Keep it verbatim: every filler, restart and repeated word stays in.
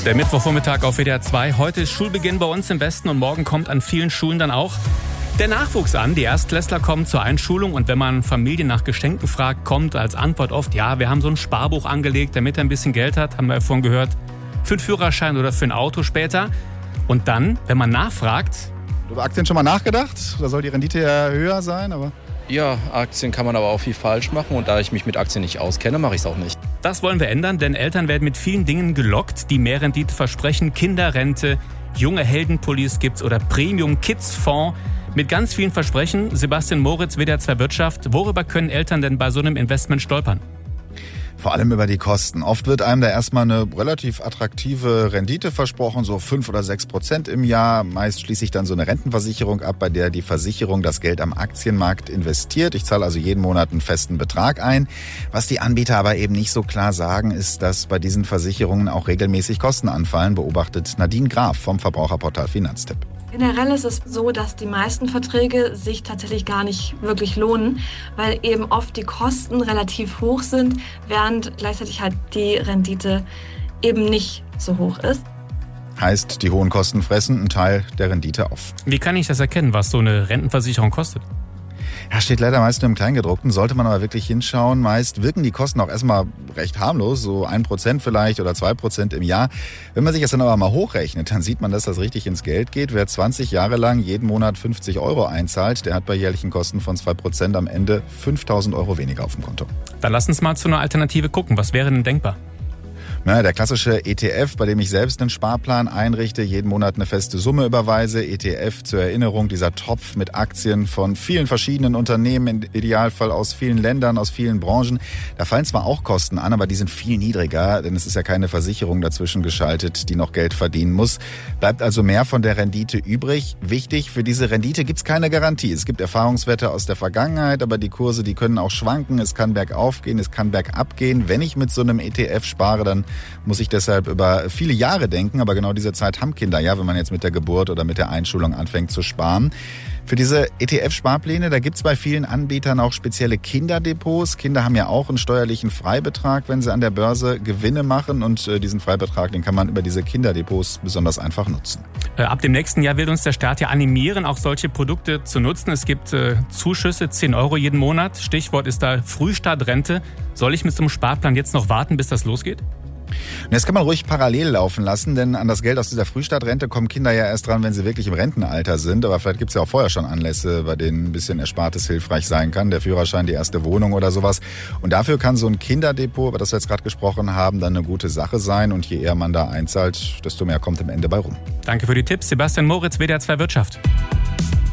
Der Mittwochvormittag auf W D R zwei. Heute ist Schulbeginn bei uns im Westen und morgen kommt an vielen Schulen dann auch der Nachwuchs an. Die Erstklässler kommen zur Einschulung und wenn man Familien nach Geschenken fragt, kommt als Antwort oft, ja, wir haben so ein Sparbuch angelegt, damit er ein bisschen Geld hat, haben wir ja vorhin gehört, für einen Führerschein oder für ein Auto später. Und dann, wenn man nachfragt... Über Aktien schon mal nachgedacht? Da soll die Rendite ja höher sein, aber... Ja, Aktien kann man aber auch viel falsch machen und da ich mich mit Aktien nicht auskenne, mache ich es auch nicht. Das wollen wir ändern, denn Eltern werden mit vielen Dingen gelockt, die mehr Rendite versprechen. Kinderrente, junge Heldenpullis gibt's oder Premium Kids Fonds mit ganz vielen Versprechen. Sebastian Moritz, W D R zwei Wirtschaft. Worüber können Eltern denn bei so einem Investment stolpern? Vor allem über die Kosten. Oft wird einem da erstmal eine relativ attraktive Rendite versprochen, so fünf oder sechs Prozent im Jahr. Meist schließe ich dann so eine Rentenversicherung ab, bei der die Versicherung das Geld am Aktienmarkt investiert. Ich zahle also jeden Monat einen festen Betrag ein. Was die Anbieter aber eben nicht so klar sagen, ist, dass bei diesen Versicherungen auch regelmäßig Kosten anfallen, beobachtet Nadine Graf vom Verbraucherportal Finanztipp. Generell ist es so, dass die meisten Verträge sich tatsächlich gar nicht wirklich lohnen, weil eben oft die Kosten relativ hoch sind, während gleichzeitig halt die Rendite eben nicht so hoch ist. Heißt, die hohen Kosten fressen einen Teil der Rendite auf. Wie kann ich das erkennen, was so eine Rentenversicherung kostet? Ja, steht leider meist nur im Kleingedruckten, sollte man aber wirklich hinschauen. Meist wirken die Kosten auch erstmal recht harmlos, so ein Prozent vielleicht oder zwei Prozent im Jahr. Wenn man sich das dann aber mal hochrechnet, dann sieht man, dass das richtig ins Geld geht. Wer zwanzig Jahre lang jeden Monat fünfzig Euro einzahlt, der hat bei jährlichen Kosten von zwei Prozent am Ende fünftausend Euro weniger auf dem Konto. Dann lass uns mal zu einer Alternative gucken. Was wäre denn denkbar? Na, der klassische E T F, bei dem ich selbst einen Sparplan einrichte, jeden Monat eine feste Summe überweise. E T F zur Erinnerung, dieser Topf mit Aktien von vielen verschiedenen Unternehmen, im Idealfall aus vielen Ländern, aus vielen Branchen. Da fallen zwar auch Kosten an, aber die sind viel niedriger, denn es ist ja keine Versicherung dazwischen geschaltet, die noch Geld verdienen muss. Bleibt also mehr von der Rendite übrig. Wichtig, für diese Rendite gibt's keine Garantie. Es gibt Erfahrungswerte aus der Vergangenheit, aber die Kurse, die können auch schwanken. Es kann bergauf gehen, es kann bergab gehen. Wenn ich mit so einem E T F spare, dann muss ich deshalb über viele Jahre denken, aber genau diese Zeit haben Kinder, ja, wenn man jetzt mit der Geburt oder mit der Einschulung anfängt zu sparen. Für diese E T F-Sparpläne, da gibt's bei vielen Anbietern auch spezielle Kinderdepots. Kinder haben ja auch einen steuerlichen Freibetrag, wenn sie an der Börse Gewinne machen und äh, diesen Freibetrag, den kann man über diese Kinderdepots besonders einfach nutzen. Äh, ab dem nächsten Jahr will uns der Staat ja animieren, auch solche Produkte zu nutzen. Es gibt äh, Zuschüsse, zehn Euro jeden Monat. Stichwort ist da Frühstartrente. Soll ich mit so einem Sparplan jetzt noch warten, bis das losgeht? Und das kann man ruhig parallel laufen lassen, denn an das Geld aus dieser Frühstartrente kommen Kinder ja erst dran, wenn sie wirklich im Rentenalter sind. Aber vielleicht gibt es ja auch vorher schon Anlässe, bei denen ein bisschen Erspartes hilfreich sein kann. Der Führerschein, die erste Wohnung oder sowas. Und dafür kann so ein Kinderdepot, über das wir jetzt gerade gesprochen haben, dann eine gute Sache sein. Und je eher man da einzahlt, desto mehr kommt am Ende bei rum. Danke für die Tipps. Sebastian Moritz, W D R zwei Wirtschaft.